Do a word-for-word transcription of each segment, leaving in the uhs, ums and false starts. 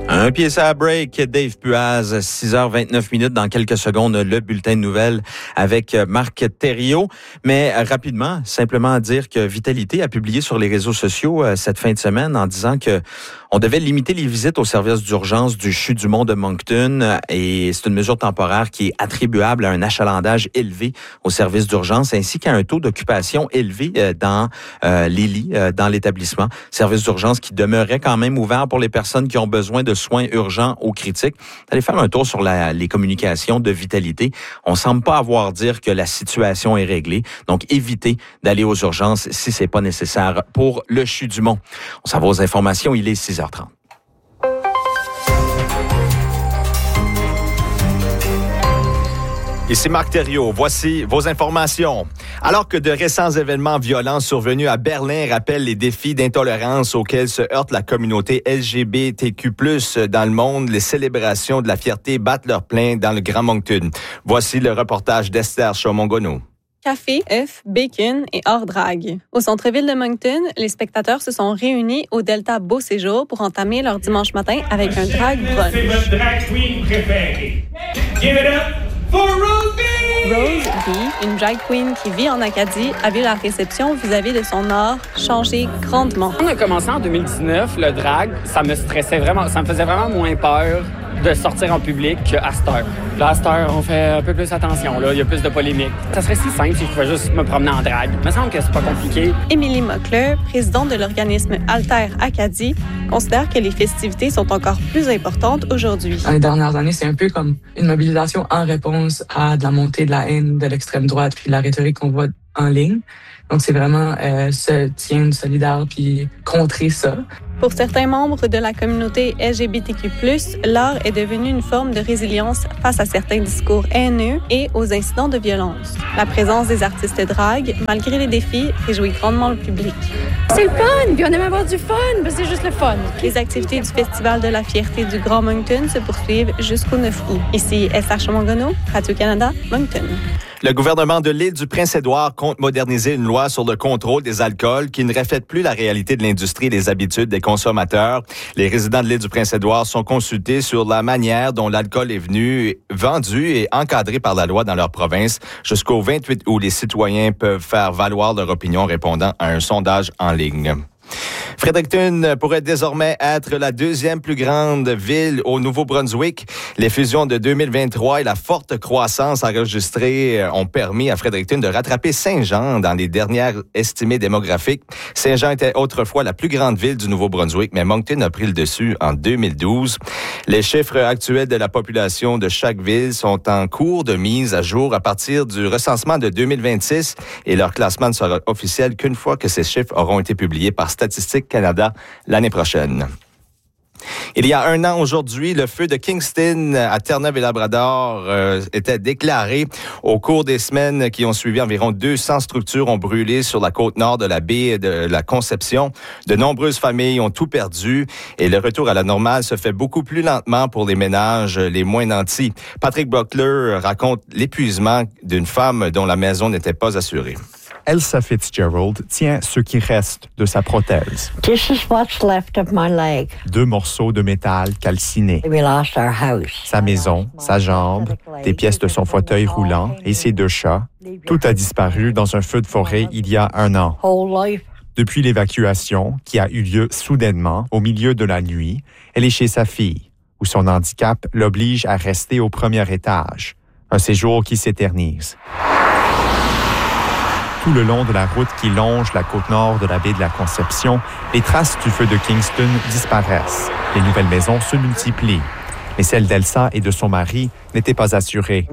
Un pied sur la break, Dave Puaz, six heures vingt-neuf minutes. Dans quelques secondes, le bulletin de nouvelles avec Marc Thériault. Mais rapidement, simplement dire que Vitalité a publié sur les réseaux sociaux euh, cette fin de semaine en disant que on devait limiter les visites au service d'urgence du C H U du Mont de Moncton et c'est une mesure temporaire qui est attribuable à un achalandage élevé au service d'urgence ainsi qu'à un taux d'occupation élevé euh, dans euh, les lits euh, dans l'établissement. Service d'urgence qui demeurait quand même ouvert pour les personnes qui ont besoin de soins urgents ou critiques. Allez faire un tour sur la, les communications de Vitalité. On semble pas avoir dire que la situation est réglée. Donc, évitez d'aller aux urgences si c'est pas nécessaire pour le C H U du Mont. On s'en va aux informations. Il est six heures trente. Ici Marc Thériault, voici vos informations. Alors que de récents événements violents survenus à Berlin rappellent les défis d'intolérance auxquels se heurte la communauté L G B T Q plus, dans le monde, les célébrations de la fierté battent leur plein dans le Grand Moncton. Voici le reportage d'Esther Chaumont-Gonneau. Café, œufs, bacon et hors drague. Au centre-ville de Moncton, les spectateurs se sont réunis au Delta Beau Séjour pour entamer leur dimanche matin avec un drag brunch. C'est votre drag queen préférée. Give it up for Rose B! Rose B, une drag queen qui vit en Acadie, a vu la réception vis-à-vis de son art changer grandement. On a commencé en deux mille dix-neuf, le drag, ça me stressait vraiment, ça me faisait vraiment moins peur de sortir en public qu'à cette heure. Là, à cette heure, on fait un peu plus attention, là, il y a plus de polémique. Ça serait si simple si je pouvais juste me promener en drag. Il me semble que c'est pas compliqué. Émilie Mockler, présidente de l'organisme Alter Acadie, considère que les festivités sont encore plus importantes aujourd'hui. Dans les dernières années, c'est un peu comme une mobilisation en réponse à de la montée de la haine de l'extrême droite puis de la rhétorique qu'on voit en ligne. Donc, c'est vraiment euh, se tiendre solidaire puis contrer ça. Pour certains membres de la communauté L G B T Q plus, l'art est devenu une forme de résilience face à certains discours haineux et aux incidents de violence. La présence des artistes drag, malgré les défis, réjouit grandement le public. C'est le fun, puis on aime avoir du fun, mais c'est juste le fun. Les activités du Festival de la fierté du Grand Moncton se poursuivent jusqu'au neuf août. Ici Esther Chaumont-Gonneau, Radio-Canada, Moncton. Le gouvernement de l'île du Prince-Édouard compte moderniser une loi sur le contrôle des alcools qui ne reflète plus la réalité de l'industrie et des habitudes des consommateurs. Les résidents de l'île du Prince-Édouard sont consultés sur la manière dont l'alcool est venu, vendu et encadré par la loi dans leur province. Jusqu'au vingt-huit août, les citoyens peuvent faire valoir leur opinion répondant à un sondage en ligne. Fredericton pourrait désormais être la deuxième plus grande ville au Nouveau-Brunswick. Les fusions de deux mille vingt-trois et la forte croissance enregistrée ont permis à Fredericton de rattraper Saint-Jean dans les dernières estimées démographiques. Saint-Jean était autrefois la plus grande ville du Nouveau-Brunswick, mais Moncton a pris le dessus en deux mille douze. Les chiffres actuels de la population de chaque ville sont en cours de mise à jour à partir du recensement de deux mille vingt-six et leur classement ne sera officiel qu'une fois que ces chiffres auront été publiés par Statistique Canada l'année prochaine. Il y a un an aujourd'hui, le feu de Kingston à Terre-Neuve-et-Labrador euh, était déclaré. Au cours des semaines qui ont suivi, environ deux cents structures ont brûlé sur la côte nord de la baie de la Conception. De nombreuses familles ont tout perdu et le retour à la normale se fait beaucoup plus lentement pour les ménages les moins nantis. Patrick Buckler raconte l'épuisement d'une femme dont la maison n'était pas assurée. Elsa Fitzgerald tient ce qui reste de sa prothèse. This is what's left of my leg. Deux morceaux de métal calcinés. We lost our house. Sa maison, sa jambe, des pièces de son fauteuil roulant et ses deux chats. Tout a disparu dans un feu de forêt il y a un an. Depuis l'évacuation, qui a eu lieu soudainement, au milieu de la nuit, elle est chez sa fille, où son handicap l'oblige à rester au premier étage. Un séjour qui s'éternise. Tout le long de la route qui longe la côte nord de la baie de la Conception, les traces du feu de Kingston disparaissent. Les nouvelles maisons se multiplient. Mais celle d'Elsa et de son mari n'étaient pas assurées.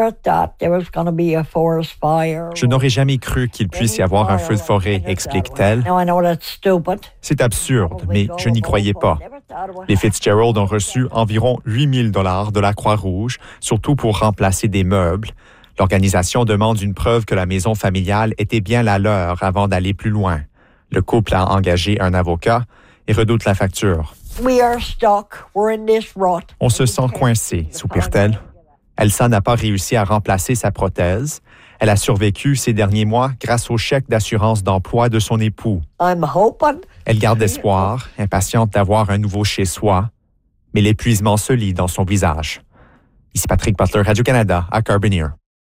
Je n'aurais jamais cru qu'il puisse y avoir un feu de forêt, explique-t-elle. C'est absurde, mais je n'y croyais pas. Les Fitzgerald ont reçu environ huit mille dollars de la Croix-Rouge, surtout pour remplacer des meubles. L'organisation demande une preuve que la maison familiale était bien la leur avant d'aller plus loin. Le couple a engagé un avocat et redoute la facture. On se sent coincé, soupire-t-elle. Elsa n'a pas réussi à remplacer sa prothèse. Elle a survécu ces derniers mois grâce au chèque d'assurance d'emploi de son époux. Elle garde espoir, impatiente d'avoir un nouveau chez-soi. mais l'épuisement se lit dans son visage. Ici Patrick Butler, Radio-Canada, à Carbonear.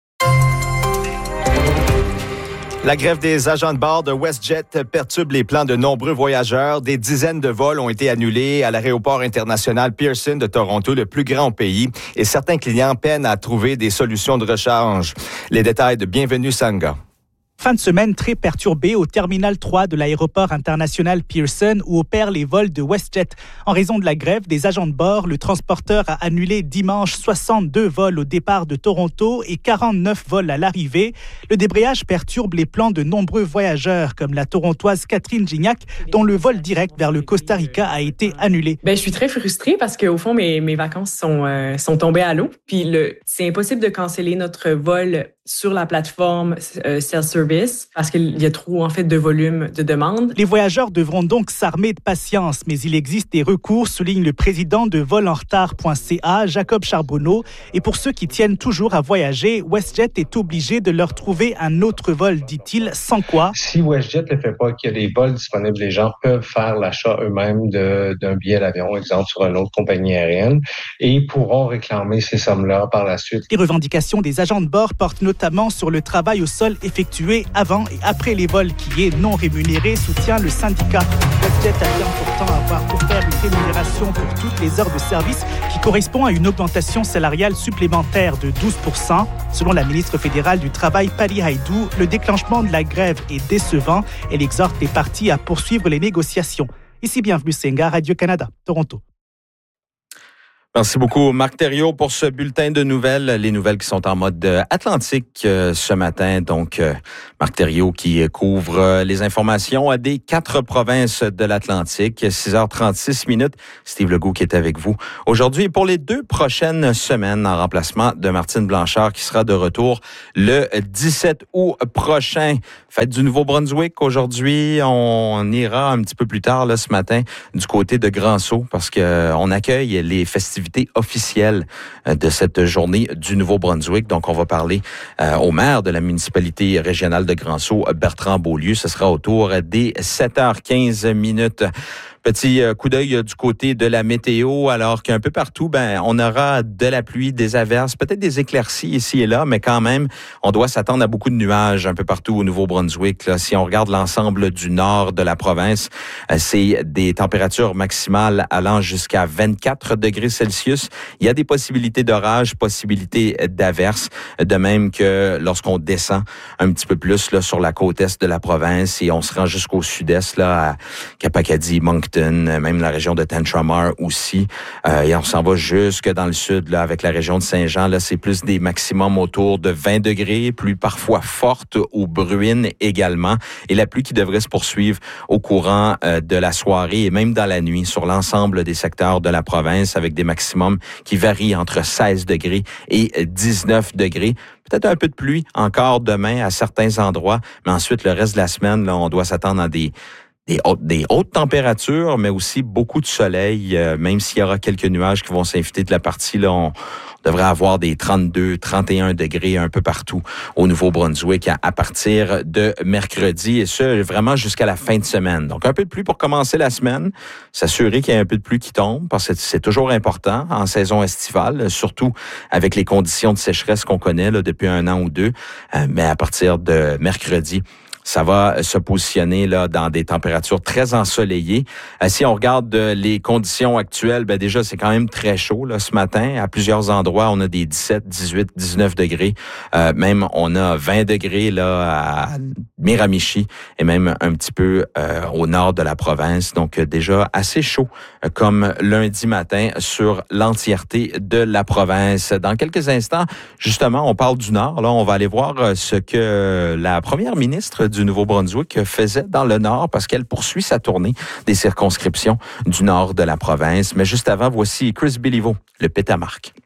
La grève des agents de bord de WestJet perturbe les plans de nombreux voyageurs. Des dizaines de vols ont été annulés à l'aéroport international Pearson de Toronto, le plus grand au pays, et certains clients peinent à trouver des solutions de rechange. Les détails de Bienvenue Sangha. Fin de semaine très perturbée au terminal trois de l'aéroport international Pearson où opèrent les vols de WestJet. En raison de la grève des agents de bord, le transporteur a annulé dimanche soixante-deux vols au départ de Toronto et quarante-neuf vols à l'arrivée. Le débrayage perturbe les plans de nombreux voyageurs comme la Torontoise Catherine Gignac dont le vol direct vers le Costa Rica a été annulé. Ben, je suis très frustrée parce qu'au fond, mes, mes vacances sont, euh, sont tombées à l'eau. Puis le, c'est impossible de canceller notre vol sur la plateforme euh, self-service parce qu'il y a trop en fait de volume de demandes. Les voyageurs devront donc s'armer de patience, mais il existe des recours, souligne le président de vol en retard point c a, Jacob Charbonneau. Et pour ceux qui tiennent toujours à voyager, WestJet est obligé de leur trouver un autre vol, dit-il, sans quoi. Si WestJet ne fait pas qu'il y a des vols disponibles, les gens peuvent faire l'achat eux-mêmes de, d'un billet d'avion, exemple sur une autre compagnie aérienne, et pourront réclamer ces sommes-là par la suite. Les revendications des agents de bord portent notamment sur le travail au sol effectué avant et après les vols qui est non rémunéré, soutient le syndicat. WestJet affirme pourtant avoir offert une rémunération pour toutes les heures de service qui correspond à une augmentation salariale supplémentaire de douze pour cent. Selon la ministre fédérale du Travail, Patty Hajdu, le déclenchement de la grève est décevant. Elle exhorte les parties à poursuivre les négociations. Ici, Bienvenue Senga, Radio-Canada, Toronto. Merci beaucoup, Marc Thériault, pour ce bulletin de nouvelles. Les nouvelles qui sont en mode atlantique euh, ce matin. Donc, euh, Marc Thériault qui couvre euh, les informations des quatre provinces de l'Atlantique. six heures trente-six minutes. Steve Legault qui est avec vous aujourd'hui pour les deux prochaines semaines en remplacement de Martine Blanchard qui sera de retour le dix-sept août prochain. Fête du Nouveau-Brunswick. Aujourd'hui, on ira un petit peu plus tard là, ce matin du côté de Grand-Sault parce qu'on euh, accueille les festivités officielle de cette journée du Nouveau-Brunswick. Donc, on va parler euh, au maire de la municipalité régionale de Grand-Sault, Bertrand Beaulieu. Ce sera autour des sept heures quinze minutes. Petit coup d'œil du côté de la météo, alors qu'un peu partout, ben, on aura de la pluie, des averses, peut-être des éclaircies ici et là, mais quand même, on doit s'attendre à beaucoup de nuages un peu partout au Nouveau-Brunswick. Là. Si on regarde l'ensemble du nord de la province, c'est des températures maximales allant jusqu'à vingt-quatre degrés Celsius. Il y a des possibilités d'orage, possibilités d'averses, de même que lorsqu'on descend un petit peu plus là, sur la côte est de la province et on se rend jusqu'au sud-est, là, à Kapakadi, Moncton, même la région de Tantramar aussi. Euh, et on s'en va jusque dans le sud, là, avec la région de Saint-Jean. Là, c'est plus des maximums autour de vingt degrés, pluie parfois forte ou bruine également. Et la pluie qui devrait se poursuivre au courant euh, de la soirée et même dans la nuit sur l'ensemble des secteurs de la province avec des maximums qui varient entre seize degrés et dix-neuf degrés. Peut-être un peu de pluie encore demain à certains endroits, mais ensuite, le reste de la semaine, là, on doit s'attendre à des Des hautes, des hautes températures, mais aussi beaucoup de soleil, euh, même s'il y aura quelques nuages qui vont s'infiltrer de la partie, là, on, on devrait avoir des trente-deux, trente et un degrés un peu partout au Nouveau-Brunswick à, à partir de mercredi, et ce, vraiment jusqu'à la fin de semaine. Donc, un peu de pluie pour commencer la semaine, s'assurer qu'il y a un peu de pluie qui tombe, parce que c'est toujours important en saison estivale, surtout avec les conditions de sécheresse qu'on connaît là, depuis un an ou deux, euh, mais à partir de mercredi, ça va se positionner là dans des températures très ensoleillées. Euh, si on regarde euh, les conditions actuelles, ben déjà c'est quand même très chaud là ce matin. À plusieurs endroits, on a des dix-sept, dix-huit, dix-neuf degrés. Euh, même on a vingt degrés là à Miramichi et même un petit peu euh, au nord de la province. Donc euh, déjà assez chaud euh, comme lundi matin sur l'entièreté de la province. Dans quelques instants, justement, on parle du nord. Là, on va aller voir euh, ce que la première ministre du Nouveau-Brunswick faisait dans le nord parce qu'elle poursuit sa tournée des circonscriptions du nord de la province. Mais juste avant, voici Chris Béliveau, le Pétamarque.